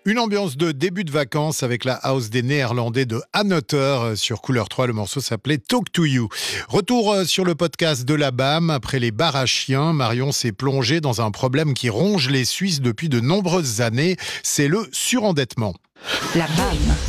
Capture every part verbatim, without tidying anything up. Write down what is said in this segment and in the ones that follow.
Une ambiance de début de vacances avec la house des Néerlandais de Another sur Couleur trois. Le morceau s'appelait Talk to You. Retour sur le podcast de la B A M. Après les bars à chiens, Marion s'est plongée dans un problème qui ronge les Suisses depuis de nombreuses années. C'est le surendettement. La B A M.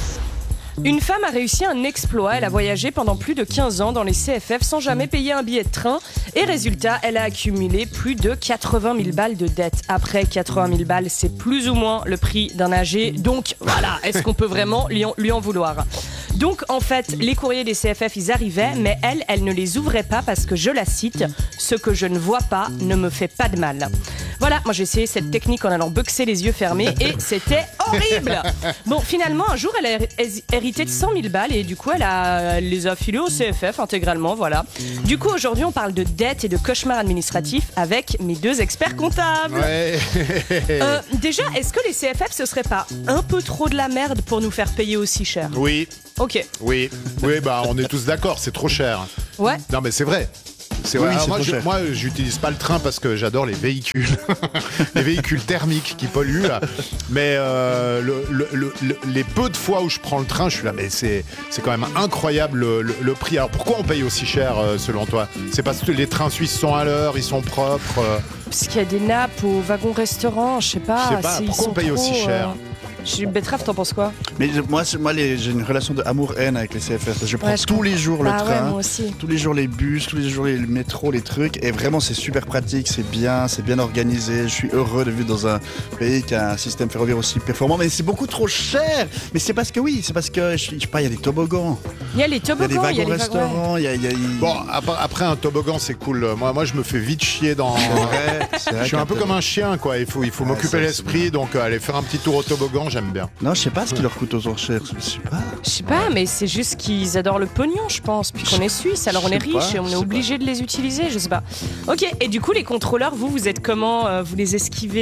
Une femme a réussi un exploit. Elle a voyagé pendant plus de quinze ans dans les C F F sans jamais payer un billet de train. Et résultat, elle a accumulé plus de quatre-vingt mille balles de dette. Après, quatre-vingt mille balles, c'est plus ou moins le prix d'un A G. Donc voilà, est-ce qu'on peut vraiment lui en, lui en vouloir ? Donc en fait, les courriers des C F F, ils arrivaient, mais elle, elle ne les ouvrait pas parce que, je la cite, « Ce que je ne vois pas ne me fait pas de mal ». Voilà, moi j'ai essayé cette technique en allant boxer les yeux fermés et c'était horrible. Bon, finalement, un jour, elle a hérité de cent mille balles et du coup, elle, a, elle les a filées au C F F intégralement, voilà. Du coup, aujourd'hui, on parle de dette et de cauchemar administratif avec mes deux experts comptables. Ouais. Euh, déjà, est-ce que les C F F, ce serait pas un peu trop de la merde pour nous faire payer aussi cher ? Oui. Ok. Oui, oui, bah on est tous d'accord, c'est trop cher. Ouais. Non mais c'est vrai. C'est Oui, vrai. oui, Alors c'est moi, trop je, cher. moi, j'utilise pas le train parce que j'adore les véhicules, les véhicules thermiques qui polluent. Là. Mais euh, le, le, le, le, les peu de fois où je prends le train, je suis là, mais c'est, c'est quand même incroyable le, le, le prix. Alors pourquoi on paye aussi cher euh, selon toi ? C'est parce que les trains suisses sont à l'heure, ils sont propres. Euh, Parce qu'il y a des nappes au wagon-restaurant, je sais pas. je sais pas, s'ils pourquoi on sont paye trop, aussi cher ? euh, Je suis Betrave, t'en penses quoi ? Mais je- moi, c'est- moi les- j'ai une relation de amour-haine avec les C F F. Je prends Ouais, je tous comprends. les jours le Bah ouais, train, moi aussi. tous les jours les bus, tous les jours les- le métro, les trucs. Et vraiment, c'est super pratique, c'est bien, c'est bien organisé. Je suis heureux de vivre dans un pays qui a un système ferroviaire aussi performant. Mais c'est beaucoup trop cher. Mais c'est parce que oui, c'est parce que, je, je sais pas, il y a des toboggans, Il y a les il y a des toboggans, il y a les wagons. wagons-restaurants, il y a... il y a- il- Bon, après, après un toboggan, c'est cool. Moi, moi, je me fais vite chier dans. C'est vrai, c'est vrai Je suis un peu qu'un comme un chien, quoi. Il faut, il faut Ouais, m'occuper ça, l'esprit, c'est donc euh, aller faire un petit tour au toboggan, j'aime bien. Non, je sais pas ce qui leur coûte aux enchères. Je sais pas. Je sais pas, mais c'est juste qu'ils adorent le pognon, je pense. Puis qu'on est suisse, alors on Je est sais riche pas, et on je est sais obligé de les utiliser, je sais pas. Ok, et du coup, les contrôleurs, vous, vous êtes comment ? Euh, Vous les esquivez ?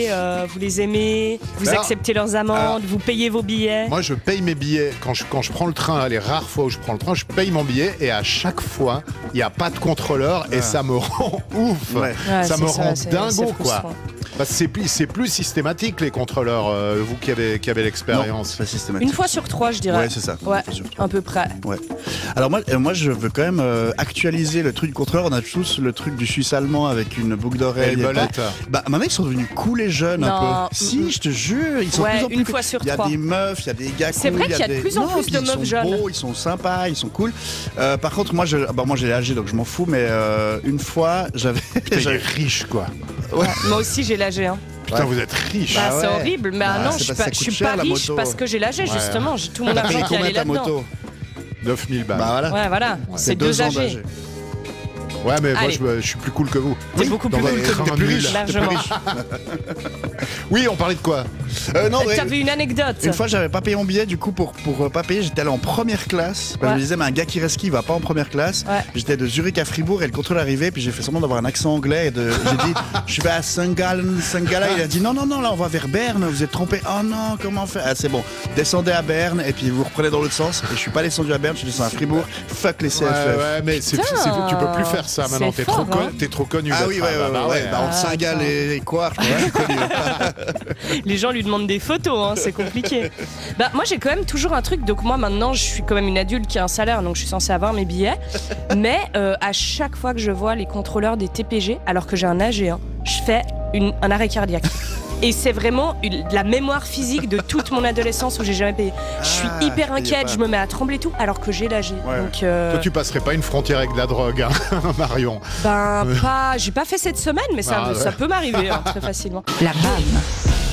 euh, Vous les aimez ? Vous Alors, acceptez leurs amendes ? alors, Vous payez vos billets ? Moi, je paye mes billets. Quand je, quand je prends le train, les rares fois où je prends le train, je paye mon billet et à chaque fois, il n'y a pas de contrôleur et Ah. ça me rend ouf. Ouais. Ouais, ça c'est me rend c'est- dingo, c'est quoi. frustrant. Parce que c'est plus, c'est plus systématique, les contrôleurs, euh, vous qui avez, qui avez Non, l'expérience. c'est pas systématique. Une fois sur trois, je dirais. Ouais, c'est ça. Ouais, Une fois sur trois. à peu près. Ouais. Alors moi, euh, moi, je veux quand même euh, actualiser le truc du contrôleur. On a tous le truc du Suisse allemand avec une boucle Et d'oreille. le et bolette. tout. Bah maintenant ils sont devenus cool et jeunes un Non, peu. mm, Si, mm. je te jure, ils sont Ouais, de plus en plus une cool. fois sur Il y a trois. des meufs, il y a des gars. C'est cool, vrai qu'il y a de des- plus en Non, plus puis de ils meufs sont jeunes. beaux, ils sont sympas, ils sont cool. Euh, par contre, moi, je, bah, moi j'ai l'âge donc je m'en fous. Mais euh, une fois, j'avais. Putain, il est j'avais- riche, quoi. Ouais. Moi aussi, j'ai l'A G. Hein. Putain, Ouais. vous êtes riche. Bah, Ah c'est ouais. horrible, mais ah Ah, non, c'est je suis parce pas, que ça je coûte suis cher, pas la riche moto. parce que j'ai l'A G, justement. J'ai tout mon T'as argent payé qui combien allait ta là-dedans. moto neuf mille balles. Bah voilà. Ouais, voilà, c'est deux ans A G. d'âge. Ouais, mais moi, Allez. je, je suis plus cool que vous. T'es beaucoup plus Dans cool votre que train nous. T'es plus riche. Largement. Oui, on parlait de quoi ? Euh, non, mais- T'avais une anecdote. Une fois, j'avais pas payé mon billet, du coup, pour, pour euh, pas payer, j'étais allé en première classe. Parce que Ouais. Je me disais, mais un gars qui reste qui, il va pas en première classe. Ouais. J'étais de Zurich à Fribourg et le contrôle arrivait, puis j'ai fait semblant d'avoir un accent anglais. Et de, j'ai dit, je vais à Saint-Gallen, Saint-Gala. Il a dit, non, non, non, là, on va vers Berne, vous êtes trompé. Oh non, comment faire ? Ah, c'est bon. Descendez à Berne, et puis vous reprenez dans l'autre sens. Et je suis pas descendu à Berne, je suis descendu à Fribourg. Fuck les C Ouais, F F. ouais, mais c'est, Putain, c'est- tu peux plus faire ça maintenant. c'est T'es trop, fort, con- hein. t'es trop connu. Ah d'être oui, ouais, là. ouais, Bah ouais, bah, entre Ah, Saint-Gall attends. et, et Coire, je suis connu. Les gens lui demandent des photos, hein, c'est compliqué. Bah moi j'ai quand même toujours un truc, donc moi maintenant je suis quand même une adulte qui a un salaire, donc je suis censée avoir mes billets. Mais euh, à chaque fois que je vois les contrôleurs des T P G, alors que j'ai un A G, hein, je fais une, un arrêt cardiaque. Et c'est vraiment une- la mémoire physique de toute mon adolescence où j'ai jamais payé. Je suis Ah, hyper je payais inquiète, pas. je me mets à trembler tout, alors que j'ai l'A G. Ouais. Donc euh, Toi, tu passerais pas une frontière avec de la drogue, hein, Marion. ben pas, j'ai pas fait cette semaine, mais ça, Ah, ouais. ça peut m'arriver hein, très facilement. La B A M.